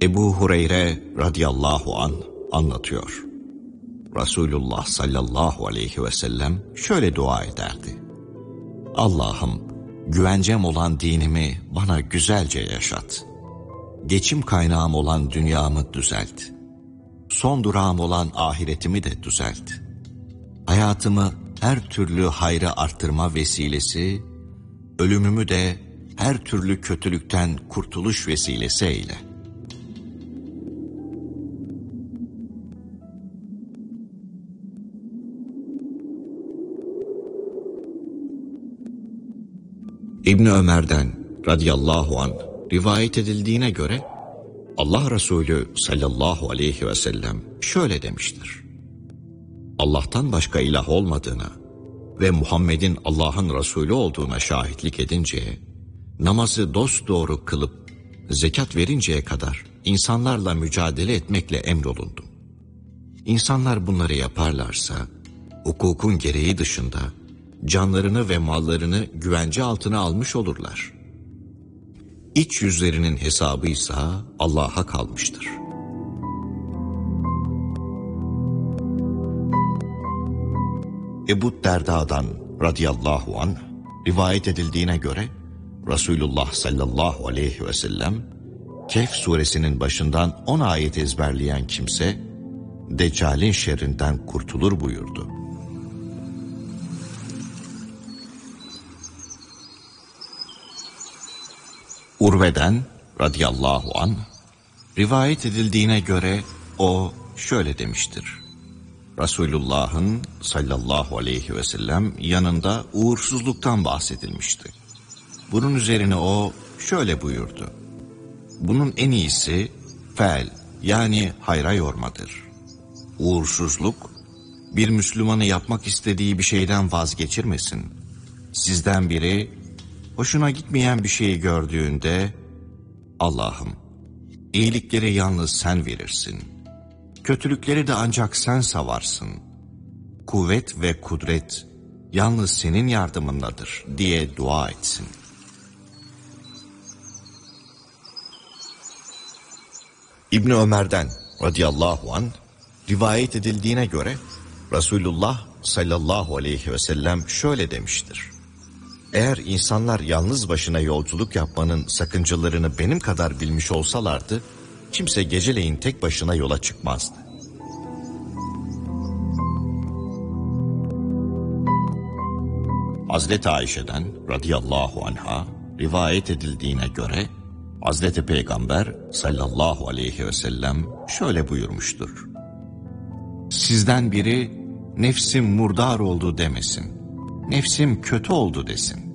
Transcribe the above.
Ebu Hureyre radıyallahu anh anlatıyor. Resulullah sallallahu aleyhi ve sellem şöyle dua ederdi. Allah'ım, güvencem olan dinimi bana güzelce yaşat. Geçim kaynağım olan dünyamı düzelt. Son durağım olan ahiretimi de düzelt. Hayatımı her türlü hayra arttırma vesilesi, ölümümü de her türlü kötülükten kurtuluş vesilesi eyle. İbni Ömer'den radıyallahu anh rivayet edildiğine göre Allah Resulü sallallahu aleyhi ve sellem şöyle demiştir. Allah'tan başka ilah olmadığına ve Muhammed'in Allah'ın Resulü olduğuna şahitlik edince, namazı dosdoğru kılıp zekat verinceye kadar insanlarla mücadele etmekle emrolundum. İnsanlar bunları yaparlarsa, hukukun gereği dışında canlarını ve mallarını güvence altına almış olurlar. İç yüzlerinin hesabıysa Allah'a kalmıştır. Ebu Derda'dan radıyallahu anh rivayet edildiğine göre Resulullah sallallahu aleyhi ve sellem Kehf suresinin başından 10 ayet ezberleyen kimse Deccal'in şerrinden kurtulur buyurdu. Urve'den radıyallahu anh rivayet edildiğine göre o şöyle demiştir. Resulullah'ın sallallahu aleyhi ve sellem yanında uğursuzluktan bahsedilmişti. Bunun üzerine o şöyle buyurdu. Bunun en iyisi fel yani hayra yormadır. Uğursuzluk bir Müslümanı yapmak istediği bir şeyden vazgeçirmesin. Sizden biri hoşuna gitmeyen bir şeyi gördüğünde Allah'ım iyilikleri yalnız sen verirsin. Kötülükleri de ancak sen savarsın. Kuvvet ve kudret yalnız senin yardımındadır diye dua etsin. İbni Ömer'den radıyallahu anh rivayet edildiğine göre Resulullah sallallahu aleyhi ve sellem şöyle demiştir. Eğer insanlar yalnız başına yolculuk yapmanın sakıncalarını benim kadar bilmiş olsalardı, kimse geceleyin tek başına yola çıkmazdı. Hazreti Ayşe'den radıyallahu anha rivayet edildiğine göre Hazreti Peygamber sallallahu aleyhi ve sellem şöyle buyurmuştur. Sizden biri nefsim murdar oldu demesin, nefsim kötü oldu desin.